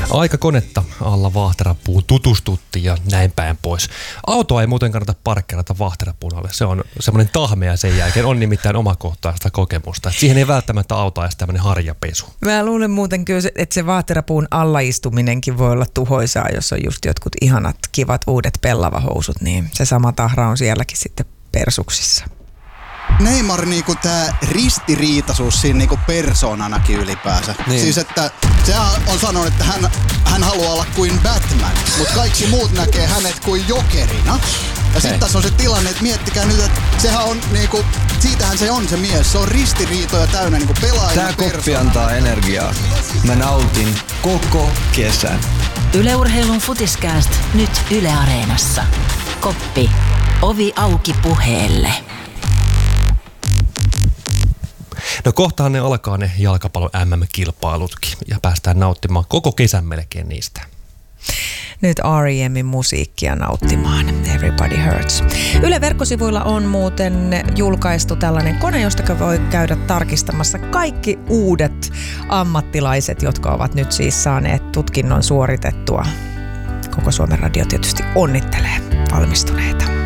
Aikakonetta alla Vahterapuun tutustuttiin ja näin päin pois. Autoa ei muuten kannata parkkeerata Vahterapuun alle. Se on semmoinen tahme ja sen jälkeen on nimittäin omakohtaista kokemusta. Että siihen ei välttämättä auta edes tämmöinen harjapesu. Mä luulen muuten kyllä, että se Vahterapuun allaistuminenkin voi olla tuhoisaa, jos on just jotkut ihanat, kivat uudet pellavahousut, niin se sama tahra on sielläkin sitten persuksissa. Neymar niinku tää ristiriitaisuus siinä niinku persoonanakin ylipäänsä. Niin. Siis että sehän on sanonut, että hän haluaa olla kuin Batman, mutta kaikki muut näkee hänet kuin jokerina. Ja sitten tässä on se tilanne, että miettikää nyt, että sehän on niinku, siitähän se on se mies. Se on ristiriitoja täynnä niinku pelaajana. Tää koppi antaa energiaa. Mä nautin koko kesän. Yle Urheilun Futiskääst nyt Yle Areenassa. Koppi. Ovi auki puheelle. No kohtahan ne alkaa ne jalkapallon MM-kilpailutkin ja päästään nauttimaan koko kesän melkein niistä. Nyt R.E.M:in musiikkia nauttimaan. Everybody Hurts. Yle verkkosivuilla on muuten julkaistu tällainen kone, josta voi käydä tarkistamassa kaikki uudet ammattilaiset, jotka ovat nyt siis saaneet tutkinnon suoritettua. Koko Suomen Radio tietysti onnittelee valmistuneita.